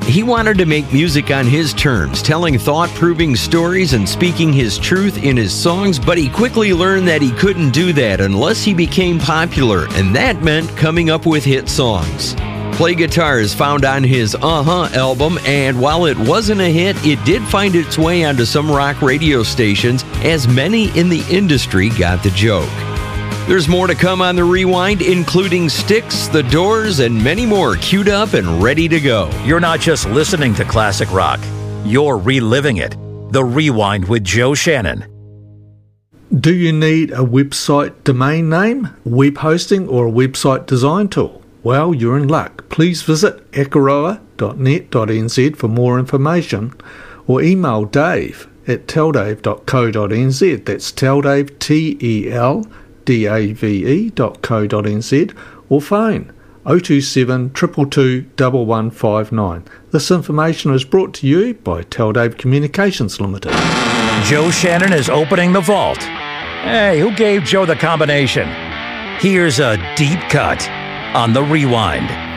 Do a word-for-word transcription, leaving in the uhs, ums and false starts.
He wanted to make music on his terms, telling thought-proving stories and speaking his truth in his songs, but he quickly learned that he couldn't do that unless he became popular, and that meant coming up with hit songs. Play Guitar is found on his Uh-Huh album, and while it wasn't a hit, it did find its way onto some rock radio stations, as many in the industry got the joke. There's more to come on The Rewind, including Styx, The Doors, and many more queued up and ready to go. You're not just listening to classic rock, you're reliving it. The Rewind with Joe Shannon. Do you need a website domain name, web hosting, or a website design tool? Well, you're in luck. Please visit akaroa dot net dot n z for more information, or email Dave at teldave dot co dot n z. That's teldave, T E L D A V E dot co dot n z, or phone oh two seven, two two two, one one five nine. This information is brought to you by Teldave Communications Limited. Joe Shannon is opening the vault. Hey, who gave Joe the combination? Here's a deep cut on The Rewind.